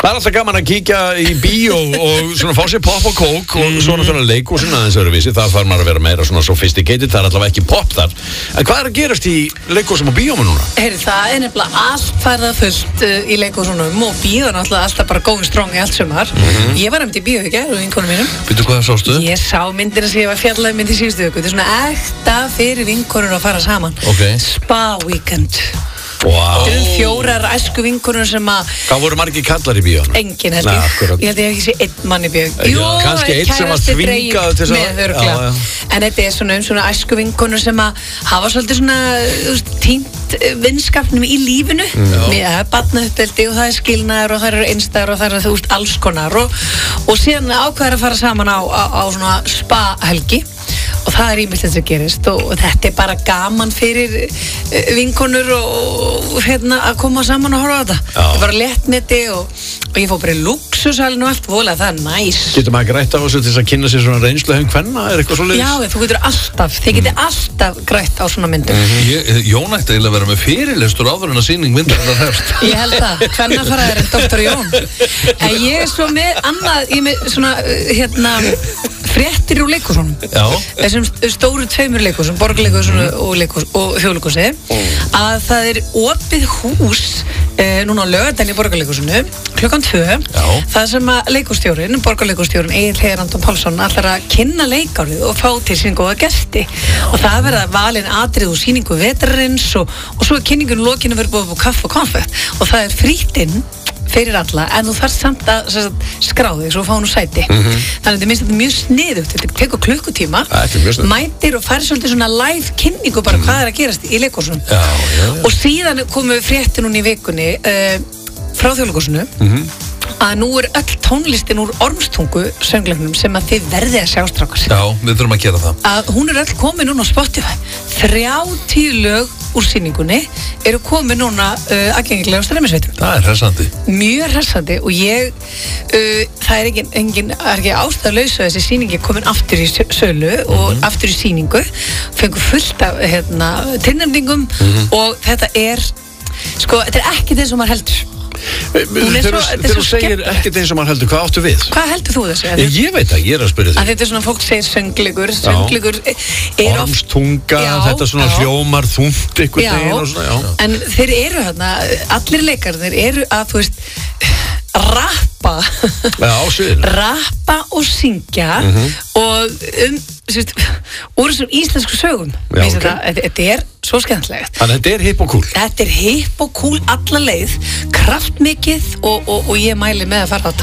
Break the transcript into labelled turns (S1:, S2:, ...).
S1: Það alltaf gaman að kíkja í bíó og svona fá sér popp og kók og svo náttúrulega leikhúsin aðeins öðruvísi. Það fær maður að vera meira svona sophisticated, það allavega ekki popp þar. En hvað að gerast í leikhúsum og bíóum núna?
S2: Heyri, það nefnilega allt farið fullt í leikhúsunum og bíó náttúrulega alltaf bara going strong í allt sumar. Ég var í bíó í gær og vinkonum mínum.
S3: Veitu hvað sástu?
S2: Ég sá myndina sem ég var fjallaði mynd í síðustu viku. Þetta er svona ekta fyrir vinkonur að fara saman. Spa weekend.
S1: Wow.
S2: 4 æsku vinkonur sem að...
S1: Hvað voru margir kallar í bíónu?
S2: Engin held ég. Ég held ég ekki sé einn mann í bíó. Jú,
S1: kannski einn sem var þvingað til
S2: með örgla. En þetta er svona æsku vinkonur sem að hafa svolítið svona týnt vinskapnum í lífinu. Barnauppeldi og það er skilnaður og það eru einstæður og það eru alls konar og síðan ákveður að fara saman á svona spa-helgi. Og það er ýmislegt sem gerist og þetta er bara gaman fyrir vinkonur og að koma saman og horfa á þetta. Það er bara léttmeti og ég fór bara í luxusalinn og allt voðalega, það er næs.
S1: Getur maður grætt á þessu til þess að kynna sér svona reynslu hefum kvenna, er eitthvað svoleiðis?
S2: Já, þið getur alltaf grætt á svona myndum.
S3: Jón ætti eiginlega að vera með fyrirlestur áður en að sýning myndarinnar hefst.
S2: Ég held það, kvennafræðirinn Dr. Jón. En ég er svo með annað, ég er með svona, fréttir úr leikhúsunum. Þessum stóru 2 leikhúsum, borgarleikhúsinu og þjóðleikhúsi, að það er opið hús núna á laugardaginn í borgarleikhúsinu klukkan 2, það sem að borgarleikhússtjórinn Egill Heiðar Anton Pálsson ætlar að kynna leikárið og fá til sín góða gesti og það verða valin atrið úr sýningu vetrarins og svo er kynningun lokinu verið búið á kaffi og konfekt og það er frítt inn fyrir alla, en þú þarft samt að skrá þig svo fá hún úr sæti. Þannig að þetta er mjög sniðugt, þetta tekur klukkutíma, mætir og færi svolítið svona live kynningu bara hvað er að gerast í leikhúsunum. Og síðan komu fréttin hún í vikunni frá þjóðleikhúsinu að nú er öll tónlistin úr Ormstungu söngleiknum sem að þið verðið að sjá strákar.
S3: Já, við þurfum að gera það.
S2: Að hún er öll komin núna á Spotify. 30 lög úr sýningunni eru komin núna aðgengilega á streymisveitum.
S3: Það er hressandi.
S2: Mjög hressandi og það er ekki ástæðulaus að þessi sýningi komin aftur í sölu og aftur í sýningu. Fengur fullt af tilnefningum og þetta er ekki þeim sem maður heldur.
S1: Þegar þú segir ekkert eins og maður heldur, hvað áttu við?
S2: Hvað heldur þú þessu?
S1: Ég veit það, ég er að spyrja þig.
S2: Þetta er svona, fólk segir söngleikur
S1: Ormstunga, þetta svona hljómar þungt einhvern veginn og svona,
S2: en þeir eru þarna, allir leikar, þeir eru að, þú veist, rappa og syngja og úr þessum íslensku sögum. Þetta er svo skemmtilegt.
S1: Þannig að þetta er hipp og cool.
S2: Þetta er hipp og cool alla leið, kraftmikið og ég mæli með að fara á